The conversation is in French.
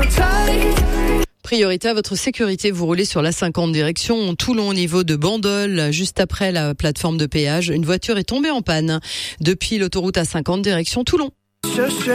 Priorité à votre sécurité, vous roulez sur l'A50 direction Toulon au niveau de Bandol, juste après la plateforme de péage. Une voiture est tombée en panne depuis l'autoroute A50 direction Toulon.